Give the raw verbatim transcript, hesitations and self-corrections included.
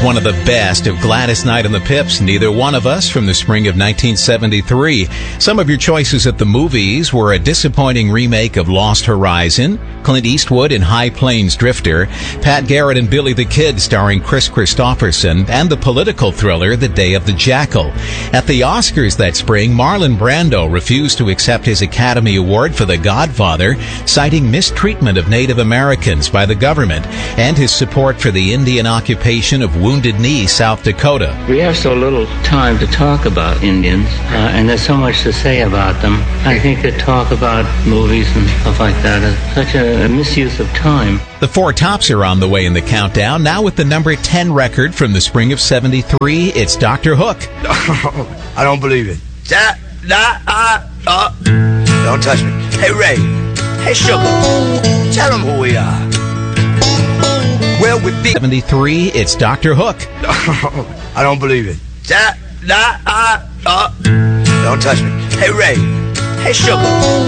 one of the best of Gladys Knight and the Pips, Neither One of Us, from the spring of nineteen seventy-three. Some of your choices at the movies were a disappointing remake of Lost Horizon, Clint Eastwood in High Plains Drifter, Pat Garrett and Billy the Kid starring Chris Christopherson, and the political thriller The Day of the Jackal. At the Oscars that spring, Marlon Brando refused to accept his Academy Award for The Godfather, citing mistreatment of Native Americans by the government and his support for the Indian occupation of Wounded Knee, South Dakota. We have so little time to talk about Indians, uh, and there's so much to say about them. I think that talk about movies and stuff like that is such a, a misuse of time. The Four Tops are on the way in the countdown. Now with the number ten record from the spring of seventy-three, it's Doctor Hook. I don't believe it. Da, da, uh, uh. Don't touch me. Hey, Ray. Hey, Sugar. Tell them who we are. Well, with big seventy-three, it's Doctor Hook. I don't believe it. Da, da, uh, uh. Don't touch me. Hey, Ray. Hey, Sugar.